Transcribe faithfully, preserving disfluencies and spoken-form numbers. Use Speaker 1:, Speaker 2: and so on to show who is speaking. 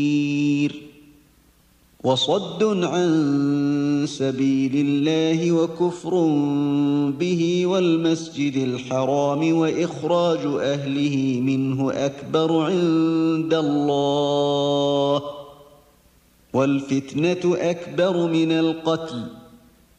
Speaker 1: وصد عن سبيل الله وكفر به والمسجد الحرام وإخراج أهله منه أكبر عند الله والفتنة أكبر من القتل